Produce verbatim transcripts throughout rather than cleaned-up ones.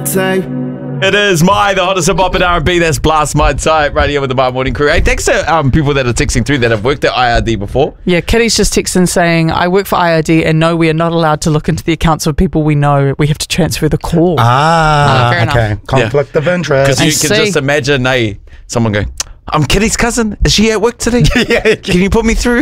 type. It is my, the hottest hip hop and R and B. That's Blast My Type right here with the My Morning Crew. Hey, thanks to um, people that are texting through that have worked at I R D before. Yeah, Kitty's just texting saying, I work for I R D and no, we are not allowed to look into the accounts of people we know. We have to transfer the call. Ah, Ah, fair okay. enough. Conflict of interest. Because you I can see. just imagine hey, someone going, I'm Kitty's cousin. Is she at work today? Yeah. Can you put me through?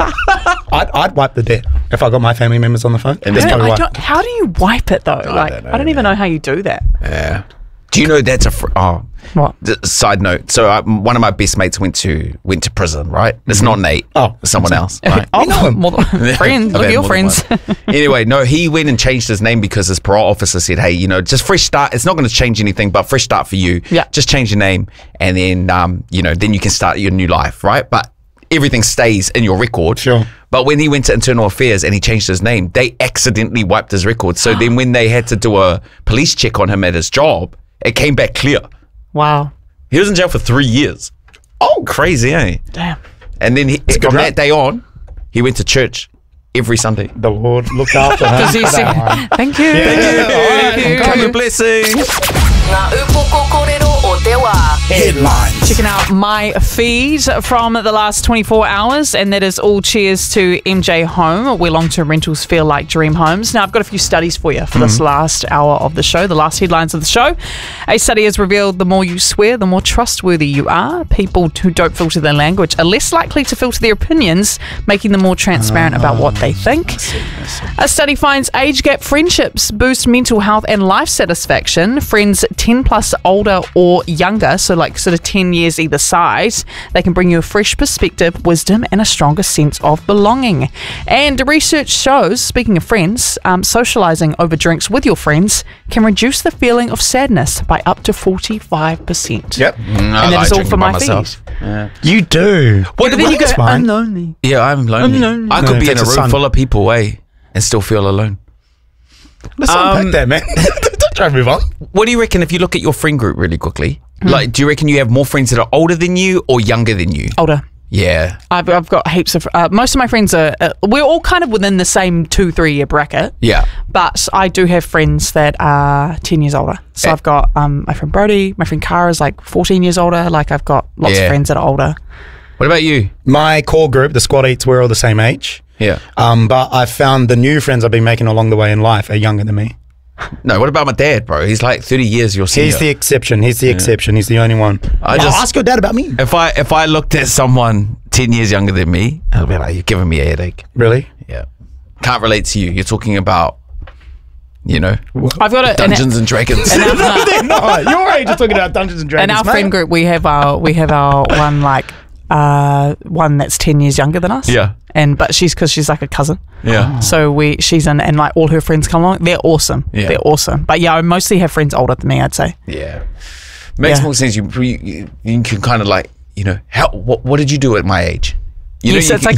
I'd, I'd wipe the debt if I got my family members on the phone. And That's then- probably I why. don't, how do you wipe it though? like, don't know, I don't even know how you do that. Yeah. Do you know that's a fr- oh What? d- side note? So I, one of my best mates went to went to prison. Right, it's not Nate. Oh. it's someone else. Right? Oh, know him. more than- friends. I've Look at had your more than friends. one. Anyway, no, he went and changed his name because his parole officer said, "Hey, you know, just fresh start. It's not going to change anything, but fresh start for you. Yeah. just change your name, and then um, you know, then you can start your new life, right? But everything stays in your record. Sure. But when he went to internal affairs and he changed his name, they accidentally wiped his record. So then when they had to do a police check on him at his job, it came back clear. Wow. He was in jail for three years. Oh, crazy, eh? Damn. And then he, good from run. that day on, he went to church every Sunday. The Lord looked after him. Because he said, thank you. Yeah. Thank you. Count your blessings. Ngā upoko kōrero o te wā. Headlines. Checking out my feed from the last twenty-four hours, and that is all cheers to M J Home, where long-term rentals feel like dream homes. Now, I've got a few studies for you for Mm-hmm. this last hour of the show, the last headlines of the show. A study has revealed the more you swear, the more trustworthy you are. People who don't filter their language are less likely to filter their opinions, making them more transparent about what they think. A study finds age gap friendships boost mental health and life satisfaction. Friends ten plus older or younger, so like sort of ten years either side, they can bring you a fresh perspective, wisdom, and a stronger sense of belonging. And research shows, speaking of friends, um, socializing over drinks with your friends can reduce the feeling of sadness by up to forty-five percent. Yep. Mm, I And that like is all drinking for by my feed. myself. You do. What, But then you go, That's fine. I'm lonely. Yeah, I'm lonely. I'm lonely. I No, could be in that's a a room sun. full of people, eh, and still feel alone. Let's Um, unpack that, man. Don't try to move on. What do you reckon if you look at your friend group really quickly? Hmm. Like, do you reckon you have more friends that are older than you or younger than you? Older. Yeah. I've, I've got heaps of, uh, most of my friends are, uh, we're all kind of within the same two, three year bracket. Yeah. But I do have friends that are ten years older. So Eh. I've got um, my friend Brody, my friend Kara's like fourteen years older. Like I've got lots Yeah. of friends that are older. What about you? My core group, the squad eats, we're all the same age. Yeah. Um, but I've found the new friends I've been making along the way in life are younger than me. No, what about my dad, bro? He's like thirty years your senior. He's the exception. He's the exception. He's the only one. I Well, just- ask your dad about me. If I if I looked at someone ten years younger than me, I'd be like, you're giving me a headache. Really? Yeah. Can't relate to you. You're talking about, you know, I've got a, Dungeons and Dragons. an, No, they're not. Your age is talking about Dungeons and Dragons. in our mate. friend group, we have our we have our one like uh, one that's ten years younger than us. Yeah. And but she's because she's like a cousin. yeah. So we she's in and like all her friends come along. They're awesome. Yeah. They're awesome. But yeah, I mostly have friends older than me, I'd say. Yeah. Makes Yeah. more sense. You, you you can kind of like, you know, how what, what did you do at my age? You Yes, you it's can- like